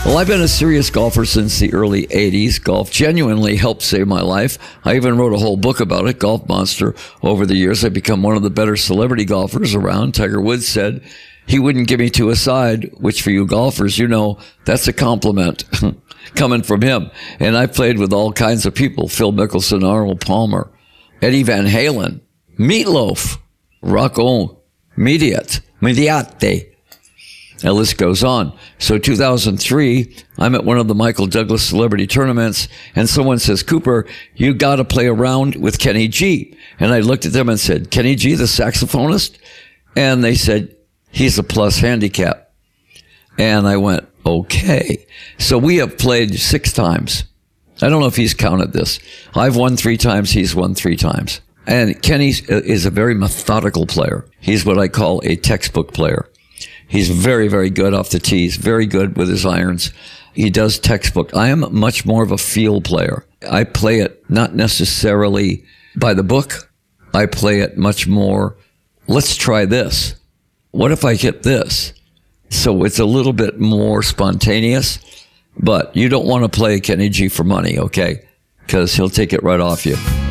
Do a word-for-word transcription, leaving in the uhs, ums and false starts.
Well, I've been a serious golfer since the early eighties. Golf genuinely helped save my life. I even wrote a whole book about it, Golf Monster. Over the years, I've become one of the better celebrity golfers around. Tiger Woods said he wouldn't give me two aside, which for you golfers, you know, that's a compliment coming from him. And I've played with all kinds of people, Phil Mickelson, Arnold Palmer, Eddie Van Halen, Meatloaf, Rocco Mediate, Mediate. The list goes on. So two thousand three, I'm at one of the Michael Douglas celebrity tournaments, and someone says, Cooper, you got to play around with Kenny G. And I looked at them and said, Kenny G, the saxophonist? And they said, he's a plus handicap. And I went, okay. So we have played six times. I don't know if he's counted this. I've won three times. He's won three times. And Kenny is a very methodical player. He's what I call a textbook player. He's very, very good off the tees, very good with his irons. He does textbook. I am much more of a feel player. I play it not necessarily by the book. I play it much more, let's try this. What if I hit this? So it's a little bit more spontaneous, but you don't want to play Kenny G for money, okay? Because he'll take it right off you.